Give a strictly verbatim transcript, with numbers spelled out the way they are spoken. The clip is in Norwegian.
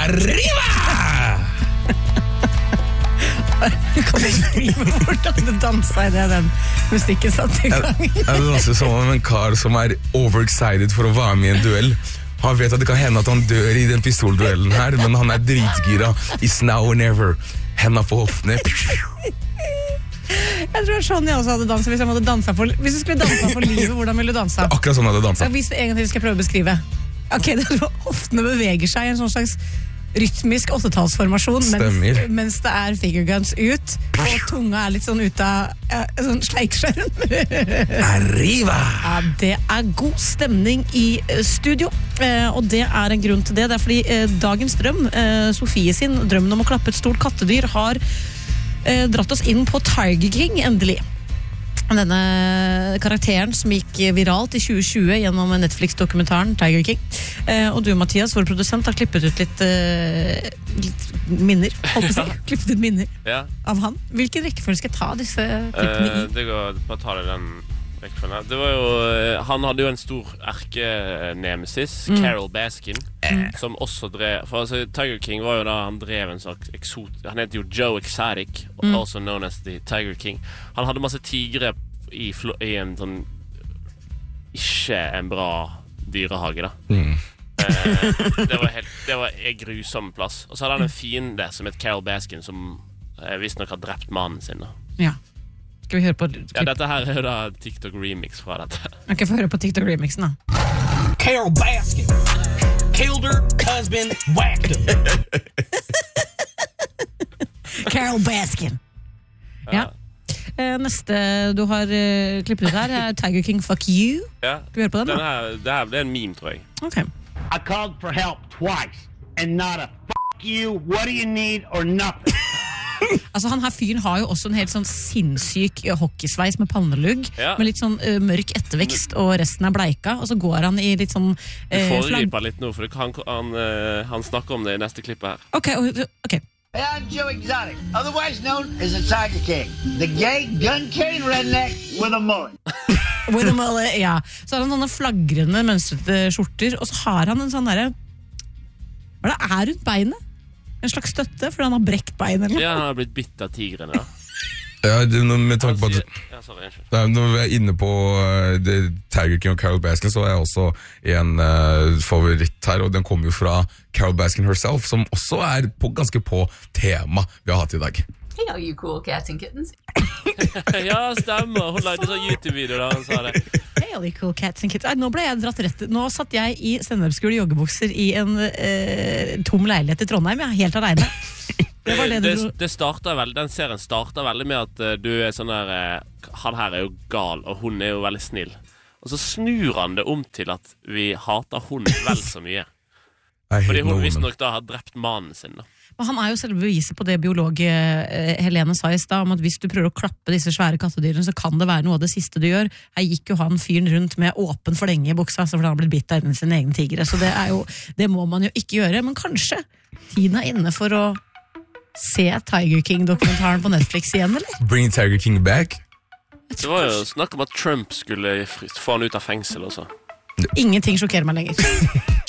Arriba! Kan du skrive hvordan du danset I det den musikken satt I gang? Jeg danser som om en kar som er overexcited for å være med I en duell. Han vet at det kan hende at han dør I den pistolduellen her, men han er dritgira. It's now or never. Hendene på hoftene. Jeg tror det er sånn jeg også hadde danset hvis jeg måtte danse for, hvis du skulle danse for livet, hvordan ville du danse? Akkurat sånn hadde jeg danset. Hvis en gang til skal jeg prøve å beskrive. Ok, det er hoftene beveger seg I en sånn slags rytmisk åttetallsformasjon mens, mens det er figure guns ut og tunga er litt sånn ut av uh, sånn sleikskjøren. Arriva! Ja, det er god stemning I studio uh, og det er en grunn til det. Det er fordi uh, dagens drøm, uh, Sofie sin drømmen om å klappe et stort kattedyr har uh, dratt oss inn på Tiger King endelig. Denne karakteren som gikk viralt I tjue tjue gjennom Netflix-dokumentaren Tiger King. Eh, og du, Mathias, vår produsent, har klippet ut litt, eh, litt minner, holdt på å si. Klippet ut minner ja. Av han. Hvilken rekkefølge skal jeg ta disse klippene I? Eh, det går, bare ta det den rekkefølgen. Det var jo, han hadde jo en stor erke-nemesis, mm. Carol Baskin, mm. som også drev, for altså, Tiger King var jo da, han drev en slags eksot, han heter jo Joe Exotic, mm. also known as the Tiger King. Han hadde masse tigre I, I en sånn, ikke en bra dyrehage da. Mm. eh, det var helt, det var en grusom plass. Og så hadde han en fiende som het Carol Baskin, som eh, visst nok har drept mannen sin da. Ja. Skal vi høre på klipp? Ja, dette her er jo da TikTok remix fra dette. Ok, få høre på TikTok remixen da. Carol Baskin killed her husband, whacked him. Carol Baskin. Ja. Uh, neste du har uh, klippet ut her er Tiger King Fuck You. Ja. Skal vi høre på den da? Den her, det her ble en meme, tror jeg. Ok. I called for help twice and not a fuck you, what do you need or nothing. Altså han her fyren har jo også en helt sånn sinnssyk hockeysveis med pannelugg, ja. Med litt sånn uh, mørk ettervekst, og resten er bleika, og så går han I litt sånn uh, Du foregriper litt nå, for han, han, uh, han snakker om det I neste klippet her. Ok, ok. Hey, I'm Joe Exotic, otherwise known as the Tiger King, the gay gun-carrying redneck with a mullet. With a mullet, ja. Så har han sånne flagrende mønstrete skjorter, og så har han en sånn derre, hva det er rundt beinet? En slags støtte, for han har brekt bein eller noe. Ja, han har blitt bitt av tigrene da. Ja, det, med tanke på at ja, sorry, da, når vi er inne på uh, det, Tiger King og Carol Baskin, så er jeg også en uh, favoritt her, og den kommer jo fra Carol Baskin herself, som også er på, ganske på tema vi har hatt I dag. Hey, all you cool cats and kittens. Ja, stemmer. Hun lagde sånn YouTube-video da han sa det. Hey, all you cool cats and kittens. Nei, nå ble jeg dratt rett. Nå satt jeg I stand-up-skole joggebukser I en uh, tom leilighet I Trondheim, jeg er helt alene. Det var det du... Det, det starter vel, den serien starter veldig med at uh, du er sånn der, uh, han her er jo gal, og hun er jo veldig snill. Og så snur han det om til at vi hater hun vel så mye. Fordi hun visst nok da har drept mannen sin da. Men han er jo selve beviset på det biolog eh, Helene sa I sted, om at hvis du prøver å klappe disse svære kattedyrene, så kan det være noe av det siste du gjør. Her gikk jo han fyren rundt med åpen forlenge I buksa, så fordi han har blitt bitt av sin egen tigre. Så det, er jo, det må man jo ikke gjøre, men kanskje tiden er inne for å se Tiger King-dokumentaren på Netflix igjen, eller? Bring Tiger King back. Det var jo snakk om at Trump skulle få han ut av fengsel også. Ingenting sjokkerer meg lenger.